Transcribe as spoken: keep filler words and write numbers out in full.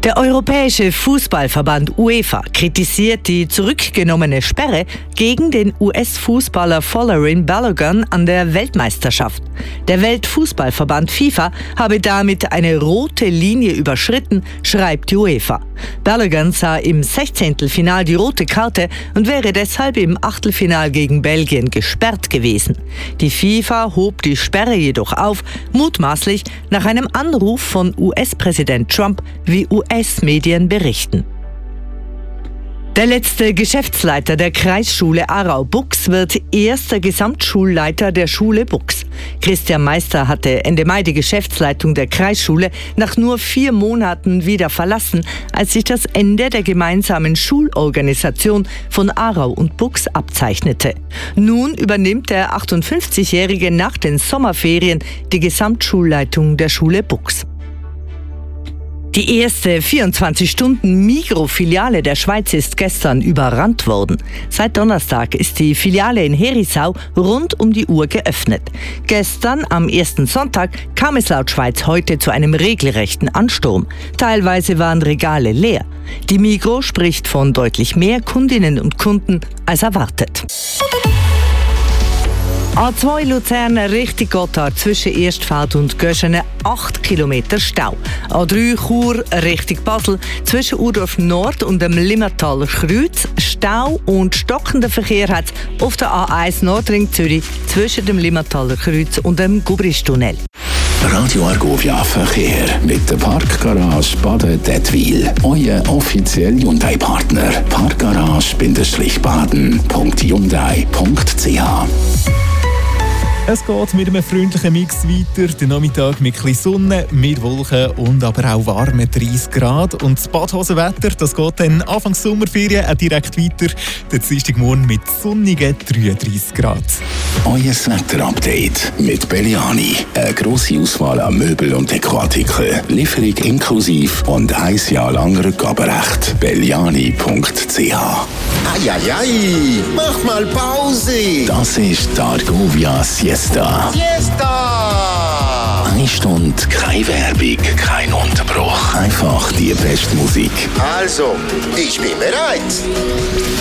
Der Europäische Fußballverband UEFA kritisiert die zurückgenommene Sperre gegen den U S-Fußballer Folarin Balogun an der Weltmeisterschaft. Der Weltfußballverband FIFA habe damit eine rote Linie überschritten, schreibt die UEFA. Balogun sah im Sechzehntelfinal die rote Karte und wäre deshalb im Achtelfinal gegen Belgien gesperrt gewesen. Die FIFA hob die Sperre jedoch auf, mutmaßlich nach einem Anruf von U S-Präsident Trump, wie U S-Medien berichten. Der letzte Geschäftsleiter der Kreisschule Aarau-Buchs wird erster Gesamtschulleiter der Schule Buchs. Christian Meister hatte Ende Mai die Geschäftsleitung der Kreisschule nach nur vier Monaten wieder verlassen, als sich das Ende der gemeinsamen Schulorganisation von Aarau und Buchs abzeichnete. Nun übernimmt der achtundfünfzigjährige nach den Sommerferien die Gesamtschulleitung der Schule Buchs. Die erste vierundzwanzig-Stunden-Migros-Filiale der Schweiz ist gestern überrannt worden. Seit Donnerstag ist die Filiale in Herisau rund um die Uhr geöffnet. Gestern, am ersten Sonntag, kam es laut Schweiz heute zu einem regelrechten Ansturm. Teilweise waren Regale leer. Die Migros spricht von deutlich mehr Kundinnen und Kunden als erwartet. A zwei Luzern Richtung Gotthard zwischen Erstfeld und Göschene acht Kilometer Stau. A drei Chur Richtung Basel zwischen Urdorf Nord und dem Limmertaler Kreuz Stau und stockender Verkehr hat auf der A eins Nordring Zürich zwischen dem Limmertaler Kreuz und dem Gubristunnel. Radio Argovia Verkehr mit der Parkgarage Baden-Dettwil. Euer offizieller Hyundai-Partner. Parkgarage-baden punkt hyundai punkt c h. Es geht mit einem freundlichen Mix weiter. Der Nachmittag mit etwas Sonne, mehr Wolken und aber auch warme dreißig Grad. Und das Badhosenwetter, das geht dann Anfang Sommerferien auch direkt weiter. Der Dienstagmorgen mit sonnigen dreiunddreißig Grad. Euer Wetterupdate mit Belliani. Eine grosse Auswahl an Möbel und Dekoartikeln. Lieferung inklusive und ein Jahr lang Rückgaberecht. belliani punkt c h. Eieiei, mach mal Pause! Das ist die Argovia Siesta. Siesta! Eine Stunde, keine Werbung, kein Unterbruch. Einfach die beste Musik. Also, ich bin bereit.